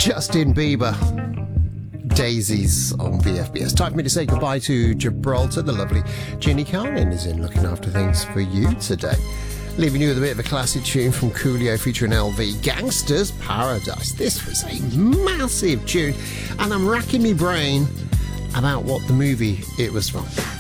Justin Bieber, Daisies on VFBS. Time for me to say goodbye to Gibraltar. The lovely Ginny Carlin is in looking after things for you today. Leaving you with a bit of a classic tune from Coolio featuring LV, Gangster's Paradise. This was a massive tune, and I'm racking my brain about what the movie it was from.